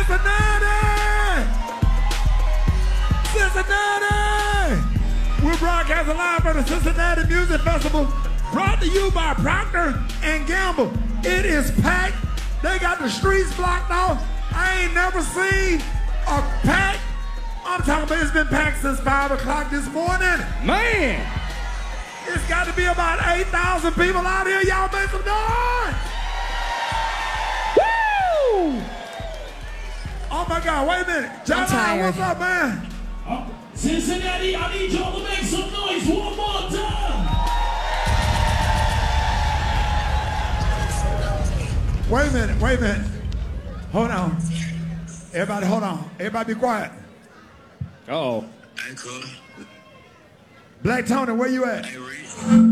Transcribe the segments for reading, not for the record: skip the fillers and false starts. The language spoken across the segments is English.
Cincinnati! We're broadcasting live from the Cincinnati Music Festival, brought to you by Procter & Gamble. It is packed. They got the streets blocked off. I ain't never seen a pack. I'm talking about it's been packed since 5 o'clock this morning. Man! It's got to be about 8,000 people out here. Y'all make some noise! Woo! Oh my God, wait a minute. John, what's up, man? Cincinnati, I need y'all to make some noise one more time. Wait a minute. Hold on. Everybody, hold on. Everybody be quiet. Uh-oh. Hey, cool. Black Tony, where you at? Hey, Reed.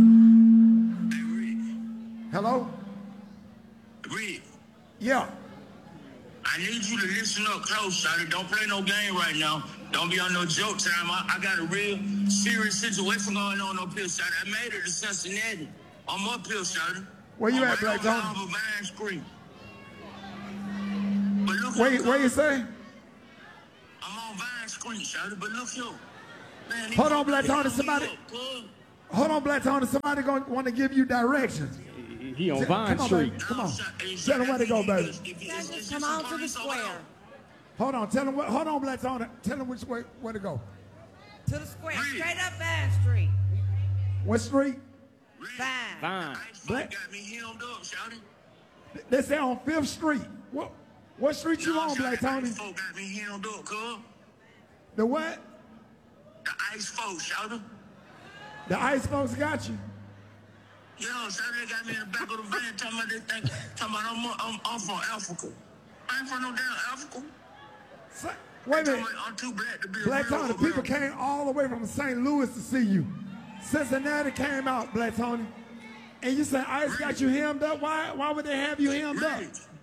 Hello? Reed. Yeah. I need you to listen up close, Shotty. Don't play no game right now. Don't be on no joke time. I got a real serious situation going on up here, Shotty. I made it to Cincinnati. I'm up here, Shotty. Where you at, Black Tony? I'm Vine Street. But look Where you say? I'm on Vine Street, Shotty, but look here. Man, Hold on, Black Tony. Somebody gonna want to give you directions. He on Vine Street. Come on. Tell him where to go, baby. Come on to the square. Hold on, tell him hold on, Black Tony. Tell him which way where to go. To the square. Straight up Vine Street. What street? Vine. Black. Got me hemmed up, Shotty. They say on 5th Street. What street you on, Black Tony? Ice folk got me hemmed up, cuz. The what? The ice folk, Shotty. The ICE folks got you. Yo, Shotty, they got me in the back of the van talking about I'm from Africa. I ain't from no damn Africa. Wait a minute. I'm too black to be Black a real Tony, people came all the way from St. Louis to see you. Cincinnati came out, Black Tony. And you said ICE got you hemmed up? Why would they have you hemmed up?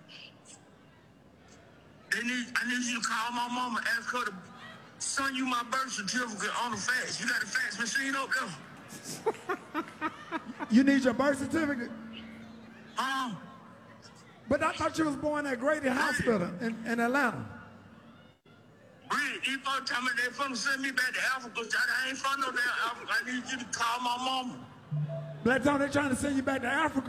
I need you to call my mama, ask her to send you my birth certificate on the fax. You got a fax machine up there? You need your birth certificate? Huh? But I thought you was born at Grady Hospital in Atlanta. Reed, these folks tell me they finna send me back to Africa. I ain't from no damn Africa. I need you to call my mama. Black Tony, they trying to send you back to Africa.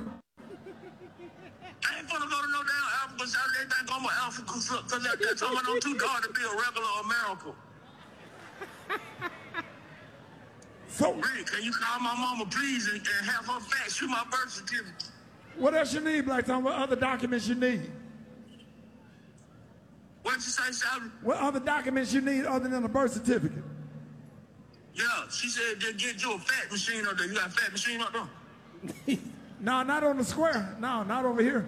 I ain't finna go to no damn Africa. They think I'm an Africa because they're telling me I'm too dark to be a regular American. So, Reed, can you call my mama, please, and have her fax you my birth certificate? what else you need, Black Tony? What other documents you need? What you say, Shouty? What other documents you need other than a birth certificate? Yeah, she said they'll get you a fax machine up there. You got a fax machine up there? No, not on the square. No, not over here.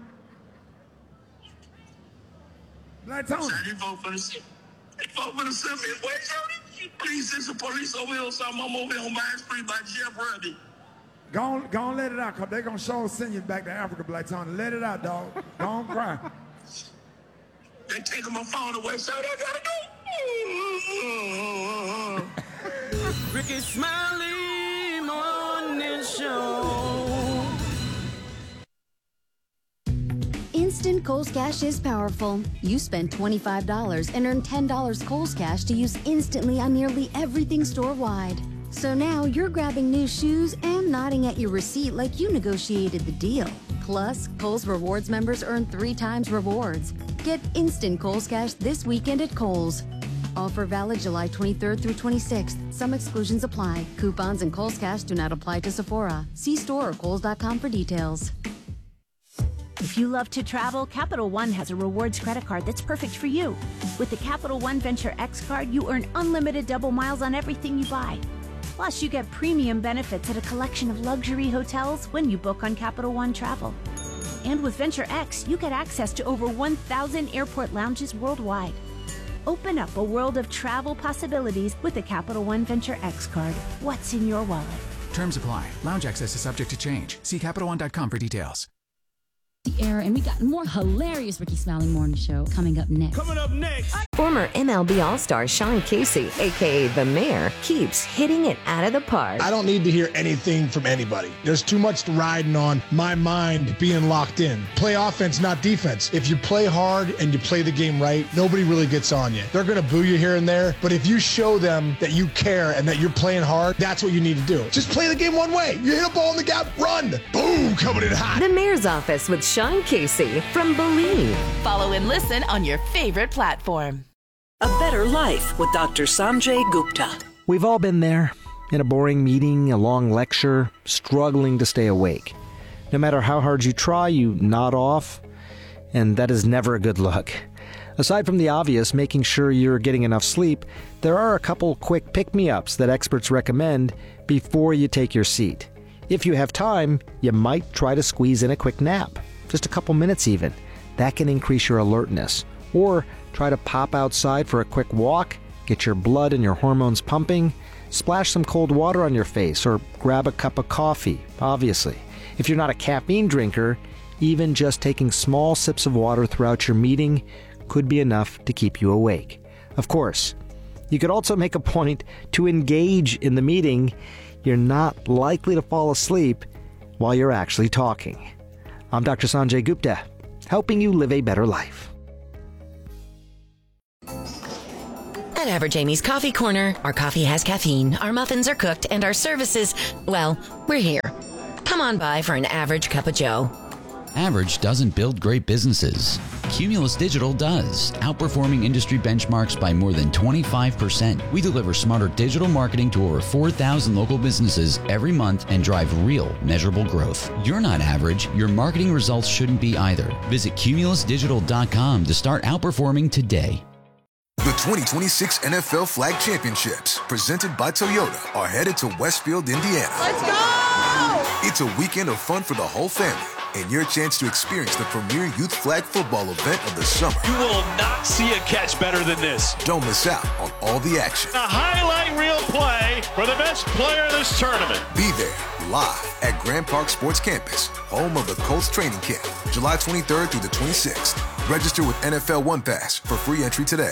Black Tony. These folks finna send me away, Shouty. Please send some police over here or something. I'm over here on Vine Street by Jeff Ruby. Go on, let it out, because they're going to sure send you back to Africa, Black Tony. Let it out, dog. Go on, cry. They taking my phone away, so I gotta go. Ricky Smiley Morning Show. Instant Kohl's Cash is powerful. You spend $25 and earn $10 Kohl's Cash to use instantly on nearly everything store-wide. So now you're grabbing new shoes and nodding at your receipt like you negotiated the deal. Plus, Kohl's Rewards members earn 3 times rewards. Get instant Kohl's Cash this weekend at Kohl's. Offer valid July 23rd through 26th. Some exclusions apply. Coupons and Kohl's Cash do not apply to Sephora. See store or Kohls.com for details. If you love to travel, Capital One has a rewards credit card that's perfect for you. With the Capital One Venture X card, you earn unlimited double miles on everything you buy. Plus, you get premium benefits at a collection of luxury hotels when you book on Capital One Travel. And with Venture X, you get access to over 1,000 airport lounges worldwide. Open up a world of travel possibilities with the Capital One Venture X card. What's in your wallet? Terms apply. Lounge access is subject to change. See CapitalOne.com for details. the air, and we got more hilarious Ricky Smiley Morning Show coming up next. Coming up next. Former MLB All-Star Sean Casey, a.k.a. The Mayor, keeps hitting it out of the park. I don't need to hear anything from anybody. There's too much riding on my mind being locked in. Play offense, not defense. If you play hard and you play the game right, nobody really gets on you. They're going to boo you here and there, but if you show them that you care and that you're playing hard, that's what you need to do. Just play the game one way. You hit a ball in the gap, run. Boom, coming in hot. The Mayor's Office with Sean Casey from Believe. Follow and listen on your favorite platform. A Better Life with Dr. Sanjay Gupta. We've all been there. In a boring meeting, a long lecture, struggling to stay awake. No matter how hard you try, you nod off, and that is never a good look. Aside from the obvious, making sure you're getting enough sleep, there are a couple quick pick-me-ups that experts recommend before you take your seat. If you have time, you might try to squeeze in a quick nap, just a couple minutes even. That can increase your alertness. Or try to pop outside for a quick walk, get your blood and your hormones pumping, splash some cold water on your face, or grab a cup of coffee, obviously. If you're not a caffeine drinker, even just taking small sips of water throughout your meeting could be enough to keep you awake. Of course, you could also make a point to engage in the meeting. You're not likely to fall asleep while you're actually talking. I'm Dr. Sanjay Gupta, helping you live a better life. At Average Amy's Coffee Corner, our coffee has caffeine, our muffins are cooked, and our services, well, we're here. Come on by for an average cup of joe. Average doesn't build great businesses. Cumulus Digital does, outperforming industry benchmarks by more than 25%. We deliver smarter digital marketing to over 4,000 local businesses every month and drive real, measurable growth. You're not average. Your marketing results shouldn't be either. Visit cumulusdigital.com to start outperforming today. The 2026 NFL Flag Championships, presented by Toyota, are headed to Westfield, Indiana. Let's go! It's a weekend of fun for the whole family and your chance to experience the premier youth flag football event of the summer. You will not see a catch better than this. Don't miss out on all the action. A highlight reel play for the best player of this tournament. Be there live at Grand Park Sports Campus, home of the Colts training camp, July 23rd through the 26th. Register with NFL One Pass for free entry today.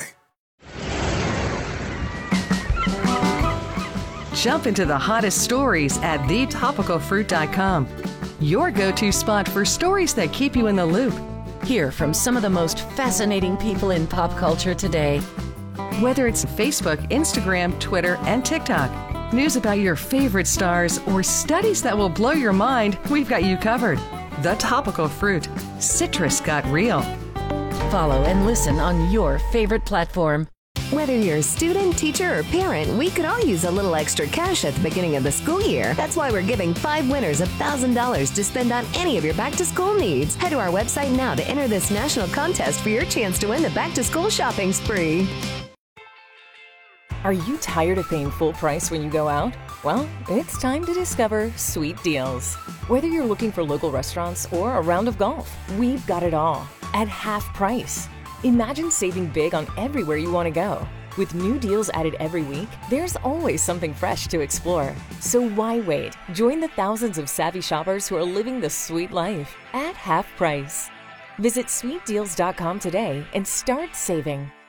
Jump into the hottest stories at thetopicalfruit.com. Your go-to spot for stories that keep you in the loop. Hear from some of the most fascinating people in pop culture today. Whether it's Facebook, Instagram, Twitter, and TikTok, news about your favorite stars, or studies that will blow your mind, we've got you covered. The Topical Fruit. Citrus got real. Follow and listen on your favorite platform. Whether you're a student, teacher, or parent, we could all use a little extra cash at the beginning of the school year. That's why we're giving 5 winners $1,000 to spend on any of your back-to-school needs. Head to our website now to enter this national contest for your chance to win the back-to-school shopping spree. Are you tired of paying full price when you go out? Well, it's time to discover Sweet Deals. Whether you're looking for local restaurants or a round of golf, we've got it all at half price. Imagine saving big on everywhere you want to go. With new deals added every week, there's always something fresh to explore. So why wait? Join the thousands of savvy shoppers who are living the sweet life at half price. Visit sweetdeals.com today and start saving.